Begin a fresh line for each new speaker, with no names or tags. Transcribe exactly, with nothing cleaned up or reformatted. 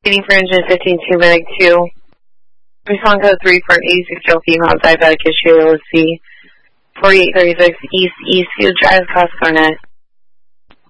Waiting for engine fifteen two, medic two. Respond code three for an eighty-six-year-old female diabetic issue, L C forty-eight thirty-six East Eastfield Drive, Cost Garnett.